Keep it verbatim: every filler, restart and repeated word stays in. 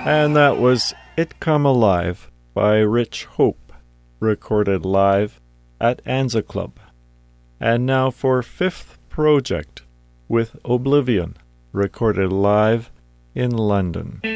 And that was It Come Alive by Rich Hope, recorded live at Anza Club. And now for Fifth Project with Oblivion, recorded live in London.